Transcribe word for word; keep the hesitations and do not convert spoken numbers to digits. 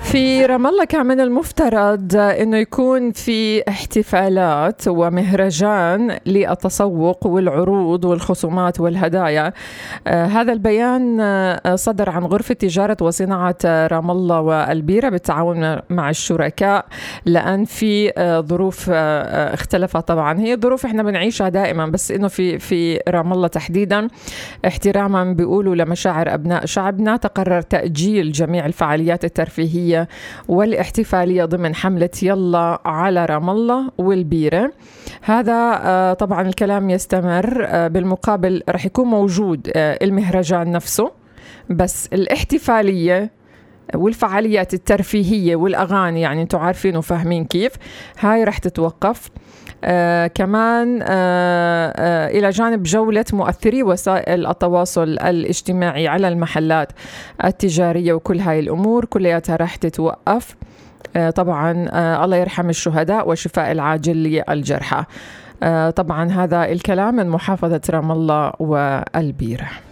في رام الله كان من المفترض أنه يكون في احتفالات ومهرجان للتسوق والعروض والخصومات والهدايا. آه هذا البيان آه صدر عن غرفة تجارة وصناعة رام الله والبيرة بالتعاون مع الشركاء، لأن في آه ظروف آه اختلفت. طبعا هي ظروف احنا بنعيشها دائما، بس إنه في في رام الله تحديدا احتراما بيقولوا لمشاعر أبناء شعبنا تقرر تأجيل جميع الفعاليات الترفيهية والاحتفالية ضمن حملة يلا على رام الله والبيرة. هذا طبعا الكلام يستمر، بالمقابل رح يكون موجود المهرجان نفسه، بس الاحتفالية والفعاليات الترفيهية والأغاني يعني انتوا عارفين وفاهمين كيف هاي رح تتوقف. آه كمان آه آه إلى جانب جولة مؤثري وسائل التواصل الاجتماعي على المحلات التجارية، وكل هاي الأمور كلها رح تتوقف. آه طبعا آه الله يرحم الشهداء وشفاء العاجل للجرحى. آه طبعا هذا الكلام من محافظة رام الله والبيرة.